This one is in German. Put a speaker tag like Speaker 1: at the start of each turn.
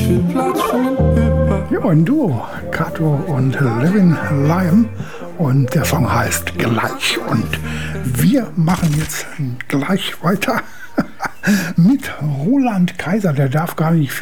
Speaker 1: Ja, ein Duo, Kato und Levin Liam. Und der Song heißt Gleich. Und wir machen jetzt gleich weiter mit Roland Kaiser. Der darf gar nicht